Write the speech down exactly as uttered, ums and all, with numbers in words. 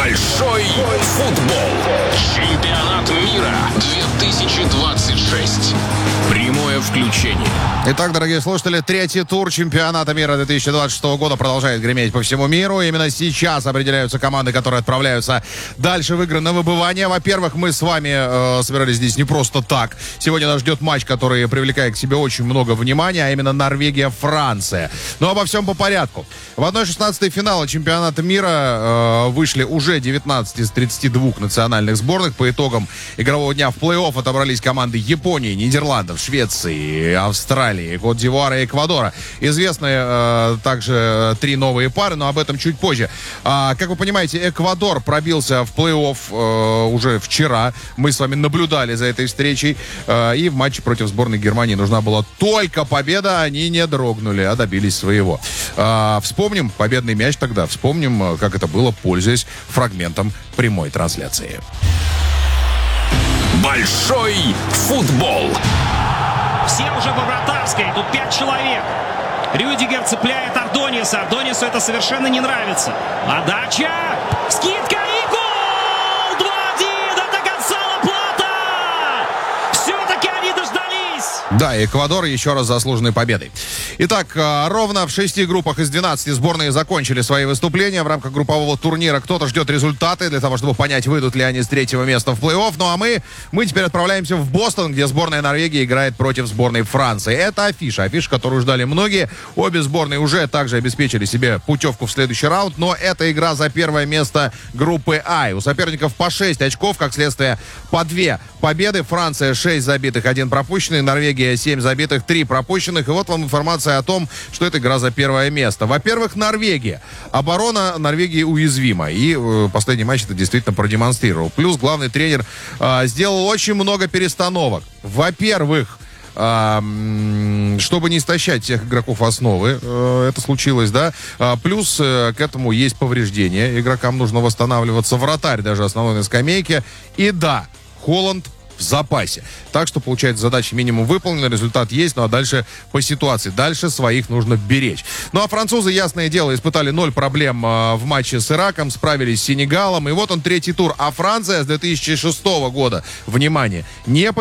Большой футбол. Чемпионат мира две тысячи двадцать шесть. Прямое включение. Итак, дорогие слушатели, третий тур чемпионата мира две тысячи двадцать шестого года продолжает греметь по всему миру. Именно сейчас определяются команды, которые отправляются дальше в игры на выбывание. Во-первых, мы с вами э, собирались здесь не просто так. Сегодня нас ждет матч, который привлекает к себе очень много внимания, а именно Норвегия-Франция. Но обо всем по порядку. В одна шестнадцатая финала чемпионата мира э, вышли уже девятнадцать из тридцати двух национальных сборных. По итогам игрового дня в плей-офф отобрались команды Японии, Нидерландов, Швеции, Австралии, Кот-д'Ивуара и Эквадора. Известны э, также три новые пары, но об этом чуть позже. А, как вы понимаете, Эквадор пробился в плей-офф э, уже вчера. Мы с вами наблюдали за этой встречей. Э, и в матче против сборной Германии нужна была только победа. Они не дрогнули, а добились своего. Э, вспомним победный мяч тогда. Вспомним, как это было, пользуясь фрагментом прямой трансляции. Большой футбол. Все уже во вратарской. Тут пять человек. Рюдигер цепляет Ардониса. Ардонису это совершенно не нравится. Подача. Скидка и гол! два-один. Это Гонсало Плата. Все-таки они дождались. Да, Эквадор еще раз заслуженной победой. Итак, ровно в шести группах из двенадцати сборные закончили свои выступления в рамках группового турнира. Кто-то ждет результаты для того, чтобы понять, выйдут ли они с третьего места в плей-офф. Ну а мы, мы теперь отправляемся в Бостон, где сборная Норвегии играет против сборной Франции. Это афиша, афиша, которую ждали многие. Обе сборные уже также обеспечили себе путевку в следующий раунд, но это игра за первое место группы А. У соперников по шесть очков, как следствие, по две победы. Франция шесть забитых, один пропущенный. Норвегия семь забитых, три пропущенных. И вот вам информация о том, что это игра за первое место. Во-первых, Норвегия. Оборона Норвегии уязвима. И э, последний матч это действительно продемонстрировал. Плюс главный тренер э, сделал очень много перестановок. Во-первых, э, чтобы не истощать всех игроков основы, э, это случилось, да. А, плюс э, к этому есть повреждения. Игрокам нужно восстанавливаться. Вратарь даже основной на скамейке. И да, Холланд в запасе. Так что, получается, задача минимум выполнена, результат есть, ну а дальше по ситуации. Дальше своих нужно беречь. Ну а французы, ясное дело, испытали ноль проблем э, в матче с Ираком, справились с Сенегалом. И вот он, третий тур. А Франция с две тысячи шестого года, внимание, не